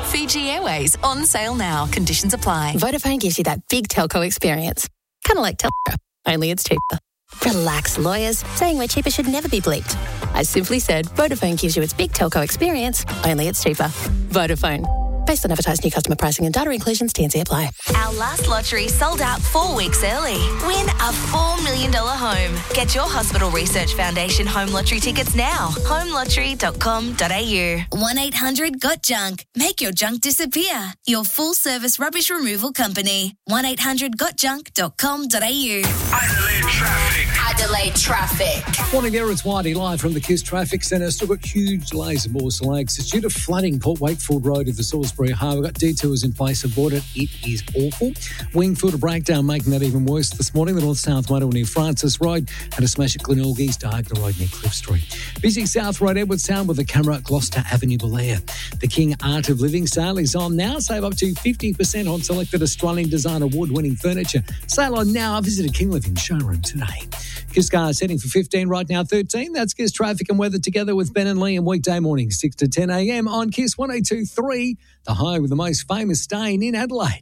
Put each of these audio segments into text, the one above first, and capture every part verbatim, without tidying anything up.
Fiji Airways on sale now. Conditions apply. Vodafone gives you that big telco experience. Kind of like Telstra, only it's cheaper. Relax, lawyers. Saying we're cheaper should never be bleeped. I simply said Vodafone gives you its big telco experience, only it's cheaper. Vodafone. Based on advertised new customer pricing and data inclusions, T and C apply. Our last lottery sold out four weeks early. Win a four million dollars home. Get your Hospital Research Foundation home lottery tickets now. home lottery dot com dot a u. one eight hundred got junk. Make your junk disappear. Your full-service rubbish removal company. one eight hundred got junk dot com dot a u. Adelaide traffic. Adelaide traffic. Morning there, it's Whitey live from the Kiss Traffic Centre. Still got huge delays at Mawson Lakes. It's due to flooding Port Wakefield Road at the Salisbury Harbour. We've got detours in place. Avoid it. It is awful. Wingfield a breakdown, making that even worse this morning. The north-south motorway near Francis Road and a smash at Glenelg East Diagonal Road near Cliff Street. Busy South Road, Edwardstown with a camera at Gloucester Avenue, Belair. The King Art of Living sale is on now. Save up to fifty percent on selected Australian Design Award-winning furniture. Sale on now. Visit a King Living showroom today. Kiss cars heading for fifteen, right now thirteen. That's Kiss traffic and weather together with Ben and Liam weekday mornings, six to ten a.m. on Kiss one oh two point three, the high with the most famous stain in Adelaide.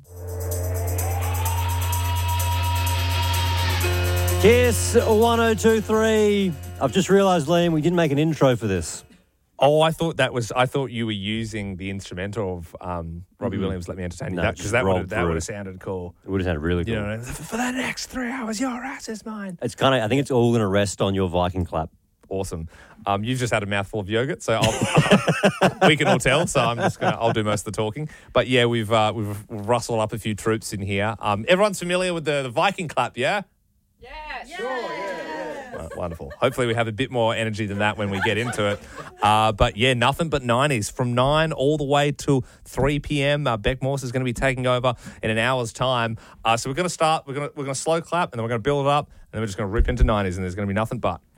Kiss one oh two point three. I've just realised, Liam, we didn't make an intro for this. Oh, I thought that was. I thought you were using the instrumental of um, Robbie Mm. Williams. Let me entertain you. No, That just because that roll would that through. would have sounded cool. It would have sounded really cool. You know, for the next three hours, your ass is mine. It's kind of. I think it's all going to rest on your Viking clap. Awesome. Um, you've just had a mouthful of yogurt, so I'll, we can all tell. So I'm just gonna. I'll do most of the talking. But yeah, we've uh, we've rustled up a few troops in here. Um, everyone's familiar with the, the Viking clap, yeah? Yes. Sure. Yeah. Uh, wonderful. Hopefully we have a bit more energy than that when we get into it. Uh, but yeah, nothing but nineties from nine all the way to three p.m. Uh, Beck Morse is going to be taking over in an hour's time. Uh, so we're going to start. We're going to we're going to slow clap and then we're going to build it up and then we're just going to rip into nineties and there's going to be nothing but